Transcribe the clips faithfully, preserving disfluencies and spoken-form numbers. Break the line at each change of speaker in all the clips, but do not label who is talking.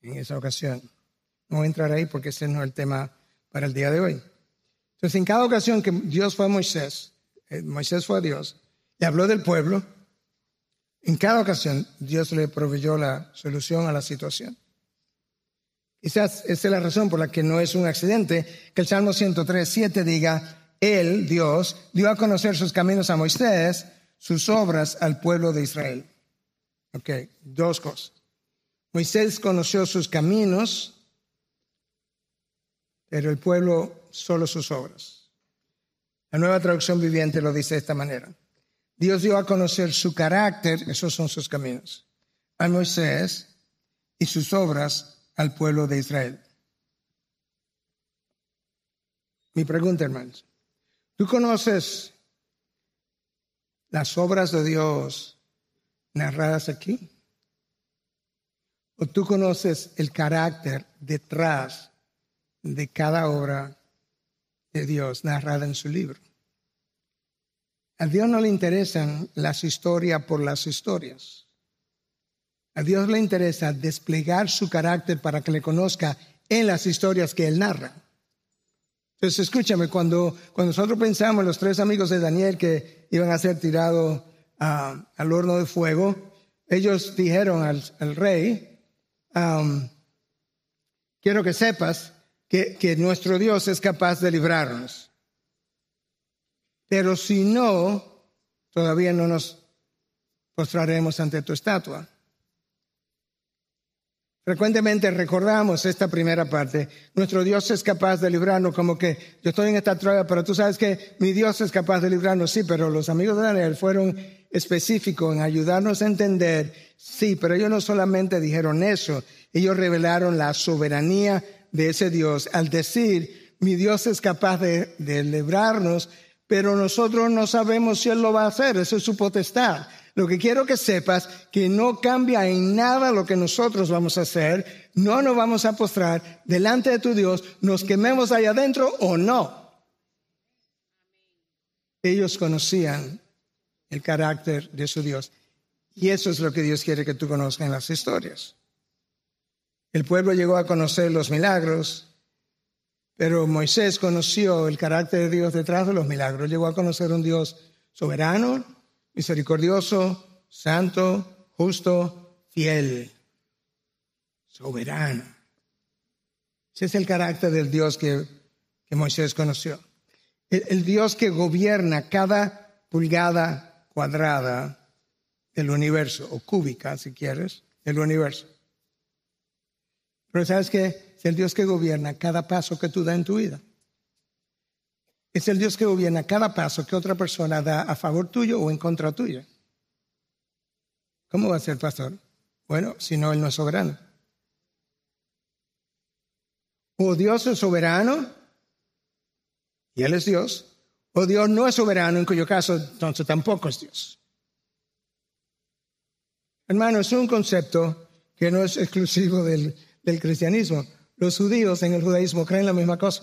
en esa ocasión. No voy a entrar ahí porque ese no es el tema para el día de hoy. Entonces, en cada ocasión que Dios fue a Moisés, eh, Moisés fue a Dios, le habló del pueblo, en cada ocasión Dios le proveyó la solución a la situación. Quizás esa es la razón por la que no es un accidente que el Salmo ciento tres, siete diga, Él, Dios, dio a conocer sus caminos a Moisés, sus obras al pueblo de Israel. Ok, dos cosas. Moisés conoció sus caminos, pero el pueblo solo sus obras. La Nueva Traducción Viviente lo dice de esta manera. Dios dio a conocer su carácter, esos son sus caminos, a Moisés y sus obras al pueblo de Israel. Mi pregunta, hermanos, ¿tú conoces las obras de Dios narradas aquí? ¿O tú conoces el carácter detrás de cada obra de Dios narrada en su libro? A Dios no le interesan las historias por las historias. A Dios le interesa desplegar su carácter para que le conozca en las historias que Él narra. Entonces, escúchame, cuando, cuando nosotros pensamos en los tres amigos de Daniel que iban a ser tirados uh, al horno de fuego, ellos dijeron al, al rey, um, quiero que sepas que, que nuestro Dios es capaz de librarnos. Pero si no, todavía no nos postraremos ante tu estatua. Frecuentemente recordamos esta primera parte. Nuestro Dios es capaz de librarnos, como que yo estoy en esta prueba, pero tú sabes que mi Dios es capaz de librarnos. Sí, pero los amigos de Daniel fueron específicos en ayudarnos a entender. Sí, pero ellos no solamente dijeron eso, ellos revelaron la soberanía de ese Dios al decir, mi Dios es capaz de, de librarnos, pero nosotros no sabemos si Él lo va a hacer. Eso es su potestad. Lo que quiero que sepas, que no cambia en nada lo que nosotros vamos a hacer. No nos vamos a postrar delante de tu Dios, nos quememos allá adentro o no. Ellos conocían el carácter de su Dios. Y eso es lo que Dios quiere que tú conozcas en las historias. El pueblo llegó a conocer los milagros, pero Moisés conoció el carácter de Dios detrás de los milagros. Llegó a conocer un Dios soberano, misericordioso, santo, justo, fiel, soberano. Ese es el carácter del Dios que, que Moisés conoció. El, el Dios que gobierna cada pulgada cuadrada del universo, o cúbica, si quieres, del universo. Pero ¿sabes qué? Es el Dios que gobierna cada paso que tú das en tu vida. Es el Dios que gobierna cada paso que otra persona da a favor tuyo o en contra tuya. ¿Cómo va a ser, pastor? Bueno, si no, Él no es soberano. O Dios es soberano, y Él es Dios, o Dios no es soberano, en cuyo caso entonces tampoco es Dios. Hermano, es un concepto que no es exclusivo del, del cristianismo. Los judíos en el judaísmo creen la misma cosa.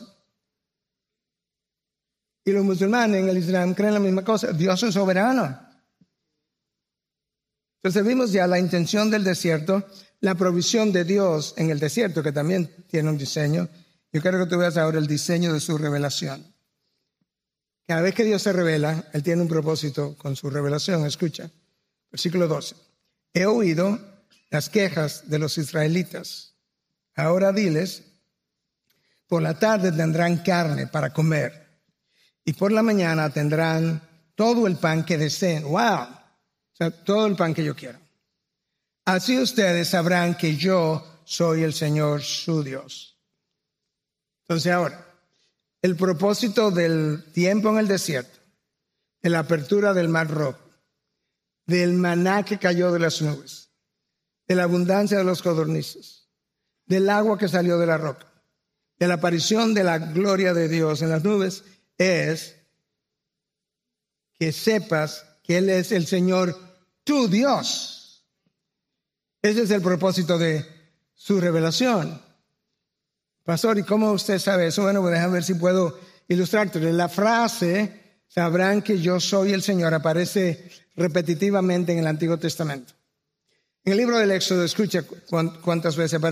Y los musulmanes en el Islam creen la misma cosa. Dios es soberano. Entonces vimos ya la intención del desierto, la provisión de Dios en el desierto, que también tiene un diseño. Yo quiero que tú veas ahora el diseño de su revelación. Cada vez que Dios se revela, Él tiene un propósito con su revelación. Escucha, versículo doce. He oído las quejas de los israelitas. Ahora diles, por la tarde tendrán carne para comer. Y por la mañana tendrán todo el pan que deseen. ¡Wow! O sea, todo el pan que yo quiero. Así ustedes sabrán que yo soy el Señor su Dios. Entonces ahora, el propósito del tiempo en el desierto, de la apertura del mar rojo, del maná que cayó de las nubes, de la abundancia de los codornices, del agua que salió de la roca, de la aparición de la gloria de Dios en las nubes, es que sepas que Él es el Señor tu Dios. Ese es el propósito de su revelación. Pastor, ¿y cómo usted sabe eso? Bueno, pues déjame ver si puedo ilustrarte. La frase, sabrán que yo soy el Señor, aparece repetitivamente en el Antiguo Testamento. En el libro del Éxodo, escucha cuántas veces aparece.